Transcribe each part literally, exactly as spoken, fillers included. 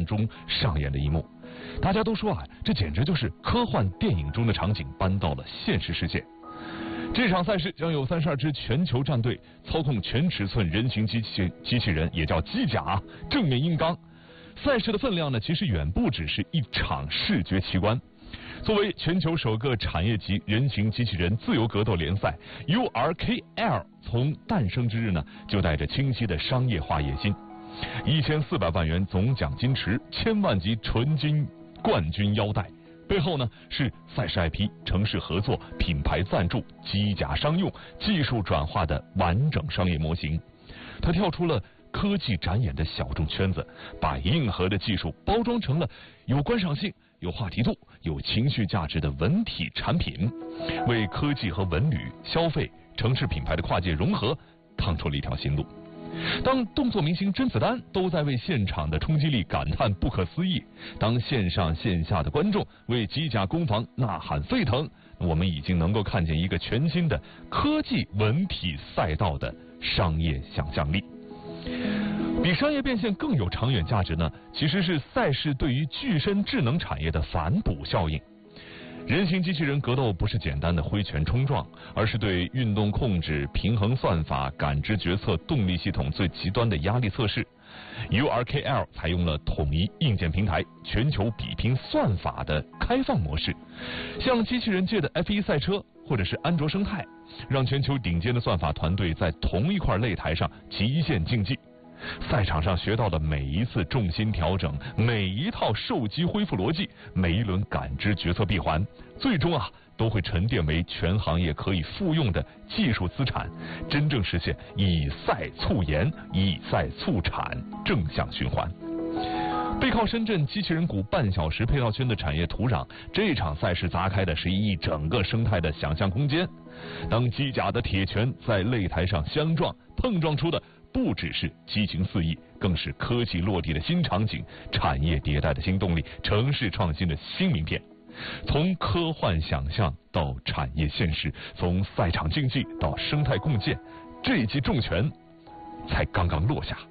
中上演的一幕。大家都说啊，这简直就是科幻电影中的场景搬到了现实世界。这场赛事将有三十二支全球战队操控全尺寸人形机器机器人，也叫机甲，正面硬刚。赛事的分量呢，其实远不只是一场视觉奇观。作为全球首个产业级人形机器人自由格斗联赛 U R K L 从诞生之日呢，就带着清晰的商业化野心。一千四百万元总奖金池，千万级纯金冠军腰带，背后呢是赛事 I P、城市合作、品牌赞助、机甲商用、技术转化的完整商业模型。它跳出了科技展演的小众圈子，把硬核的技术包装成了有观赏性、有话题度、有情绪价值的文体产品，为科技和文旅、消费、城市品牌的跨界融合趟出了一条新路。当动作明星甄子丹都在为现场的冲击力感叹不可思议，当线上线下的观众为机甲攻防呐喊沸腾，我们已经能够看见一个全新的科技文体赛道的商业想象力。比商业变现更有长远价值呢，其实是赛事对于具身智能产业的反哺效应。人形机器人格斗不是简单的挥拳冲撞，而是对运动控制、平衡算法、感知决策、动力系统最极端的压力测试。U R K L 采用了统一硬件平台、全球比拼算法的开放模式，像机器人界的 F 一 赛车或者是安卓生态，让全球顶尖的算法团队在同一块擂台上极限竞技。赛场上学到的每一次重心调整，每一套受击恢复逻辑，每一轮感知决策闭环，最终啊都会沉淀为全行业可以复用的技术资产，真正实现以赛促研、以赛促产正向循环。背靠深圳机器人谷半小时配套圈的产业土壤，这场赛事砸开的是一整个生态的想象空间。当机甲的铁拳在擂台上相撞，碰撞出的不只是激情四溢，更是科技落地的新场景、产业迭代的新动力、城市创新的新名片。从科幻想象到产业现实，从赛场竞技到生态共建，这一记重拳才刚刚落下。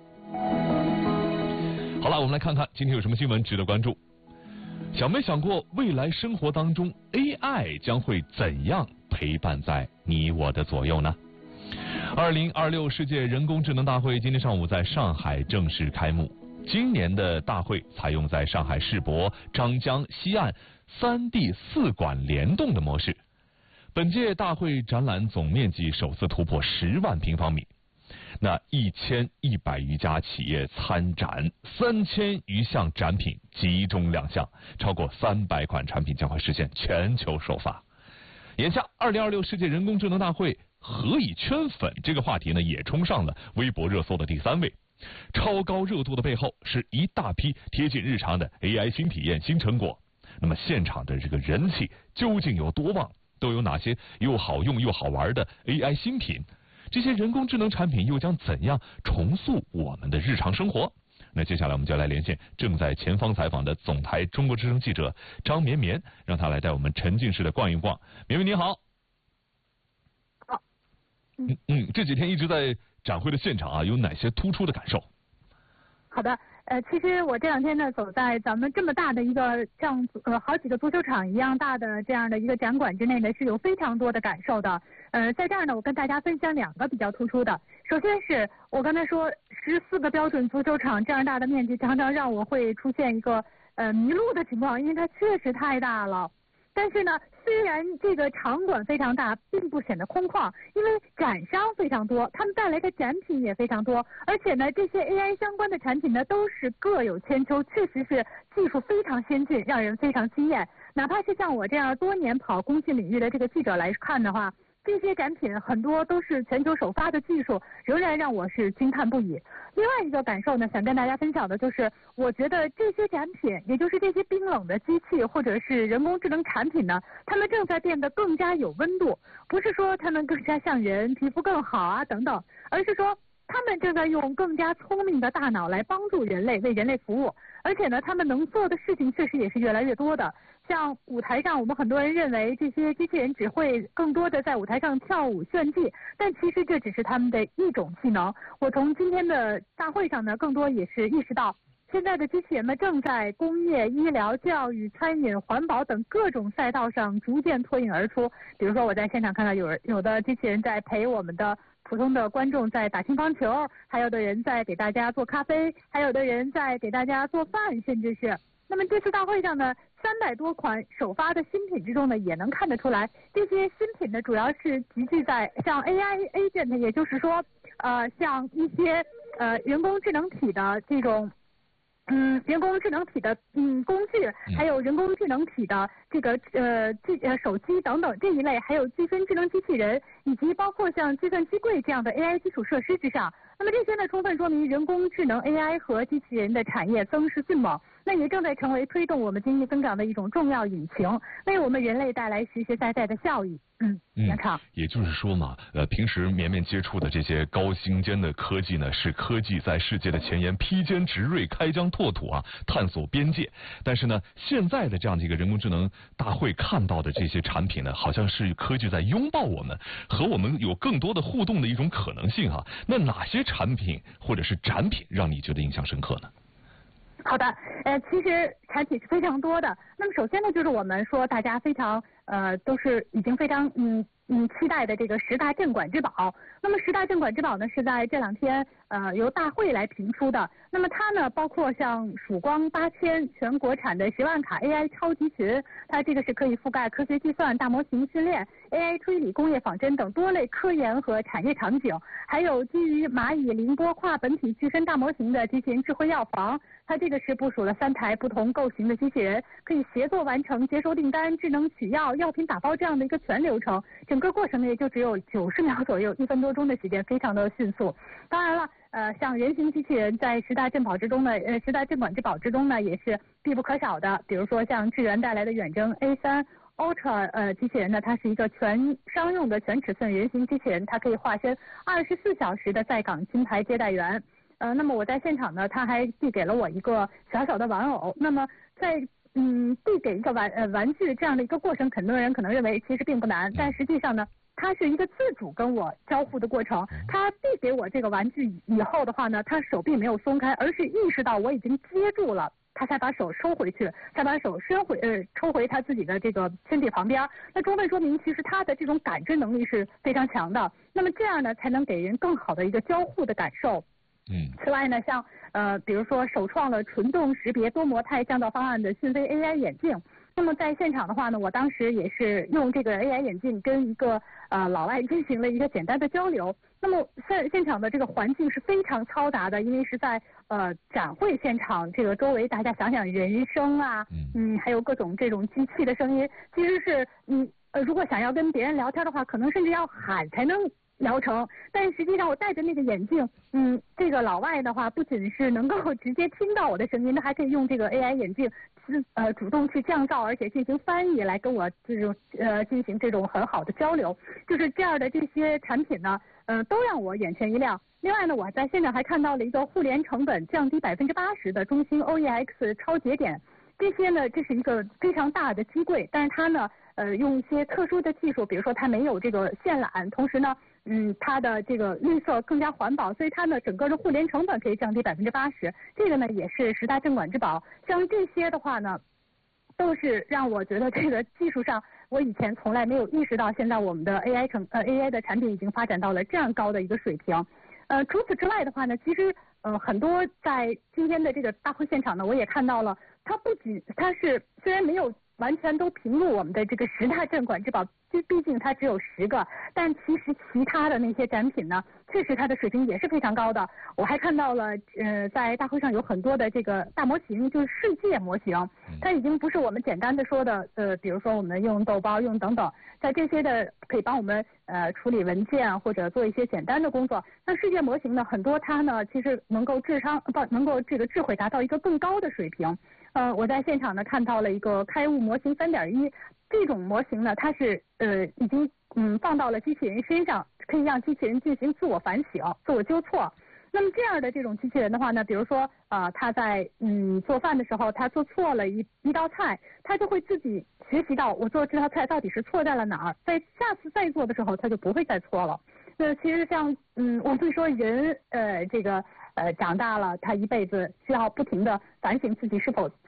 好了，我们来看看今天有什么新闻值得关注。想没想过未来生活当中 A I 将会怎样陪伴在你我的左右呢？二零二六世界人工智能大会今天上午在上海正式开幕。今年的大会采用在上海世博、张江、西岸三地四馆联动的模式。本届大会展览总面积首次突破十万平方米。那一千一百余家企业参展，三千余项展品集中亮相，超过三百款产品将会实现全球首发。眼下，二零二六世界人工智能大会何以圈粉这个话题呢，也冲上了微博热搜的第三位。超高热度的背后是一大批贴近日常的 A I 新体验、新成果。那么现场的这个人气究竟有多旺？都有哪些又好用又好玩的 A I 新品？这些人工智能产品又将怎样重塑我们的日常生活？那接下来我们就来连线正在前方采访的总台中国之声记者张绵绵，让他来带我们沉浸式的逛一逛。绵绵你好。 好。 嗯嗯，这几天一直在展会的现场啊，有哪些突出的感受？ 好的，呃，其实我这两天呢，走在咱们这么大的一个像呃好几个足球场一样大的这样的一个展馆之内呢，是有非常多的感受的。呃，在这儿呢，我跟大家分享两个比较突出的。首先是我刚才说十四个标准足球场这样大的面积，常常让我会出现一个呃迷路的情况，因为它确实太大了。但是呢，虽然这个场馆非常大，并不显得空旷，因为展商非常多，他们带来的展品也非常多，而且呢，这些 A I 相关的产品呢，都是各有千秋，确实是技术非常先进，让人非常惊艳。哪怕是像我这样多年跑工信领域的这个记者来看的话，这些展品很多都是全球首发的技术，仍然让我是惊叹不已。另外一个感受呢，想跟大家分享的就是，我觉得这些展品，也就是这些冰冷的机器或者是人工智能产品呢，它们正在变得更加有温度，不是说它们更加像人，皮肤更好啊等等，而是说他们正在用更加聪明的大脑来帮助人类，为人类服务。而且呢，他们能做的事情确实也是越来越多的。像舞台上，我们很多人认为这些机器人只会更多的在舞台上跳舞炫技，但其实这只是他们的一种技能。我从今天的大会上呢，更多也是意识到， 现在的机器人们正在工业、医疗、教育、餐饮、环保等各种赛道上逐渐脱颖而出。比如说，我在现场看到有人有的机器人在陪我们的普通的观众在打乒乓球，还有的人在给大家做咖啡，还有的人在给大家做饭，甚至是。那么这次大会上呢，三百多款首发的新品之中呢，也能看得出来，这些新品呢主要是集聚在像 A I agent， 也就是说，呃，像一些呃人工智能体的这种。嗯，人工智能体的嗯工具，还有人工智能体的这个呃机呃手机等等这一类，还有自身智能机器人，以及包括像计算机柜这样的 A I 基础设施之上。那么这些呢，充分说明人工智能 A I 和机器人的产业增势迅猛，那也正在成为推动我们经济增长的一种重要引擎，为我们人类带来实实在在的效益。嗯，杨畅， 也就是说嘛，呃，平时绵绵接触的这些高精尖的科技呢，是科技在世界的前沿披坚执锐、开疆拓土啊，探索边界。但是呢，现在的这样的一个人工智能大会看到的这些产品呢，好像是科技在拥抱我们，和我们有更多的互动的一种可能性哈、啊。那哪些产品或者是展品让你觉得印象深刻呢？ 好的，呃，其实产品是非常多的。那么首先呢，就是我们说大家非常呃都是已经非常嗯嗯期待的这个十大镇馆之宝。那么十大镇馆之宝呢，是在这两天呃由大会来评出的。那么它呢，包括像曙光八千全国产的十万卡 A I 超级群，它这个是可以覆盖科学计算、大模型训练、A I 推理、工业仿真等多类科研和产业场景，还有基于蚂蚁凌波跨本体具身大模型的机器人智慧药房。它这个是部署了三台不同构型的机器人，可以协作完成接收订单、智能取药、药品打包这样的一个全流程，整个过程呢也就只有九十秒左右，一分多钟的时间，非常的迅速。当然了，呃，像人形机器人在十大镇宝之中呢，呃，十大镇馆之宝之中呢也是必不可少的。比如说像智源带来的远征 A 三 Ultra 呃机器人呢，它是一个全商用的全尺寸人形机器人，它可以化身二十四小时的在岗金牌接待员。呃，那么我在现场呢，他还递给了我一个小小的玩偶。那么在嗯递给一个玩呃玩具这样的一个过程，很多人可能认为其实并不难，但实际上呢，它是一个自主跟我交互的过程。他递给我这个玩具以后的话呢，他手并没有松开，而是意识到我已经接住了，他才把手收回去，才把手伸回呃抽回他自己的这个身体旁边。那充分说明其实他的这种感知能力是非常强的。那么这样呢，才能给人更好的一个交互的感受。 嗯， 此外呢，像呃，比如说首创了纯动识别多模态降噪方案的讯飞 A I 眼镜。那么在现场的话呢，我当时也是用这个 A I 眼镜跟一个呃老外进行了一个简单的交流。那么现现场的这个环境是非常嘈杂的，因为是在呃展会现场，这个周围大家想想人声啊，嗯，还有各种这种机器的声音，其实是嗯呃如果想要跟别人聊天的话，可能甚至要喊才能疗程，但实际上我戴着那个眼镜，嗯，这个老外的话不仅是能够直接听到我的声音，他还可以用这个 A I 眼镜，呃，主动去降噪，而且进行翻译来跟我这种呃进行这种很好的交流。就是这样的这些产品呢，呃，都让我眼前一亮。另外呢，我在现场还看到了一个互联成本降低百分之八十的中兴 O E X 超节点。这些呢，这是一个非常大的机柜，但是它呢，呃，用一些特殊的技术，比如说它没有这个线缆，同时呢，嗯，它的这个绿色更加环保，所以它呢整个的互联成本可以降低百分之八十。这个呢也是十大镇馆之宝。像这些的话呢，都是让我觉得这个技术上，我以前从来没有意识到，现在我们的 A I 成呃 A I 的产品已经发展到了这样高的一个水平。呃，除此之外的话呢，其实呃很多在今天的这个大会现场呢，我也看到了，它不仅它是虽然没有完全都评入我们的这个十大镇馆之宝，就毕竟它只有十个，但其实其他的那些展品呢，确实它的水平也是非常高的。我还看到了，呃，在大会上有很多的这个大模型，就是世界模型，它已经不是我们简单的说的，呃，比如说我们用豆包用等等，在这些的可以帮我们呃处理文件或者做一些简单的工作。那世界模型呢，很多它呢其实能够智商不能够这个智慧达到一个更高的水平。呃，我在现场呢看到了一个开悟模型 三点一， 这种模型呢，它是呃已经嗯放到了机器人身上，可以让机器人进行自我反省、自我纠错。那么这样的这种机器人的话呢，比如说啊、呃，他在嗯做饭的时候，他做错了一一道菜，他就会自己学习到我做这道菜到底是错在了哪儿，在下次再做的时候，他就不会再错了。那其实像嗯，我们会说人呃这个呃长大了，他一辈子需要不停的反省自己是否